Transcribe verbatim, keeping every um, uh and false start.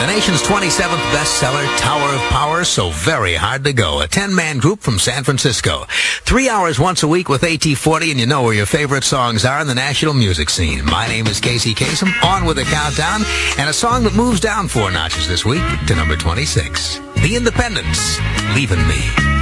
nation's twenty-seventh bestseller, Tower of Power, So Very Hard to Go. A ten-man group from San Francisco. Three hours once a week with A T forty, and you know where your favorite songs are in the national music scene. My name is Casey Kasem, on with a countdown, and a song that moves down four notches this week to number twenty-six. The Independents, Leaving Me.